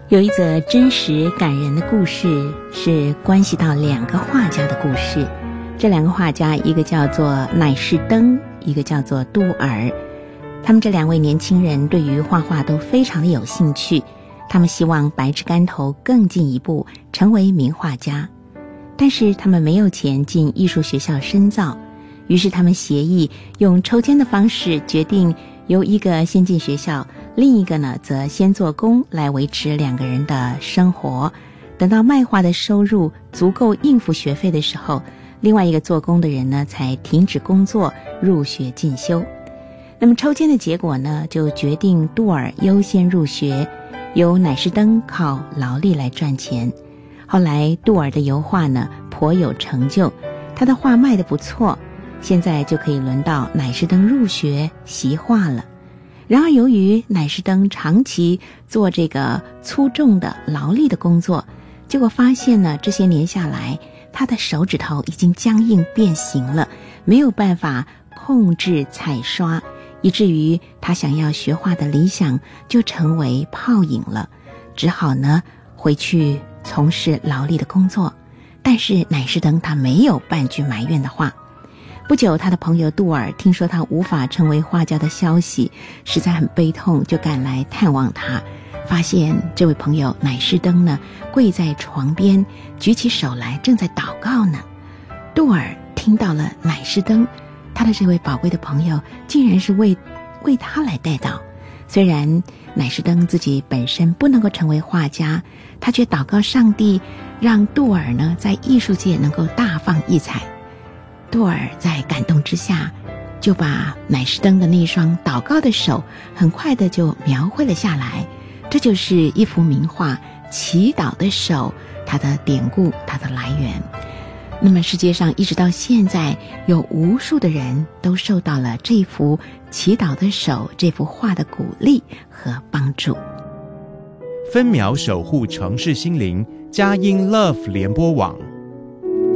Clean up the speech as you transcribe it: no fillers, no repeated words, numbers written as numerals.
有一则真实感人的故事，是关系到两个画家的故事。这两个画家，一个叫做乃士登，一个叫做杜尔。他们这两位年轻人对于画画都非常的有兴趣，他们希望百尺竿头更进一步，成为名画家。但是他们没有钱进艺术学校深造，于是他们协议用抽签的方式决定由一个先进学校，另一个呢则先做工来维持两个人的生活。等到卖画的收入足够应付学费的时候，另外一个做工的人呢才停止工作，入学进修。那么抽签的结果呢，就决定杜尔优先入学，由乃士登靠劳力来赚钱。后来杜尔的油画呢颇有成就，他的画卖得不错，现在就可以轮到乃士登入学习画了。然而由于乃士登长期做这个粗重的劳力的工作，结果发现呢，这些年下来他的手指头已经僵硬变形了，没有办法控制彩刷，以至于他想要学画的理想就成为泡影了，只好呢回去从事劳力的工作。但是乃士登他没有半句埋怨的话。不久，他的朋友杜尔听说他无法成为画家的消息，实在很悲痛，就赶来探望他。发现这位朋友乃士登呢跪在床边，举起手来正在祷告呢。杜尔听到了乃士登，他的这位宝贵的朋友竟然是为他来代祷。虽然乃士登自己本身不能够成为画家，他却祷告上帝让杜尔呢在艺术界能够大放异彩。杜尔在感动之下，就把乃士登的那双祷告的手很快的就描绘了下来。这就是一幅名画《祈祷的手》，它的典故，它的来源。那么世界上一直到现在，有无数的人都受到了这幅《祈祷的手》这幅画的鼓励和帮助。 分秒守护城市心灵，佳音 Love 联播网。